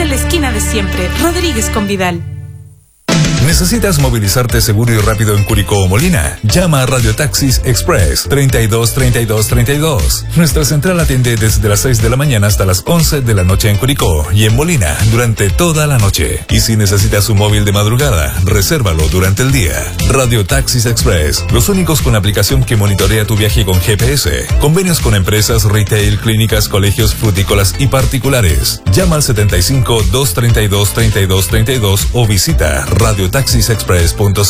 en la esquina de siempre, Rodríguez con Vidal. ¿Necesitas movilizarte seguro y rápido en Curicó o Molina? Llama a Radio Taxis Express 32 32 32. Nuestra central atiende desde las 6 de la mañana hasta las 11 de la noche en Curicó y en Molina durante toda la noche. Y si necesitas un móvil de madrugada, resérvalo durante el día. Radio Taxis Express, los únicos con aplicación que monitorea tu viaje con GPS. Convenios con empresas, retail, clínicas, colegios, frutícolas y particulares. Llama al 75 232 32 32 o visita radiotaxisexpress.cl.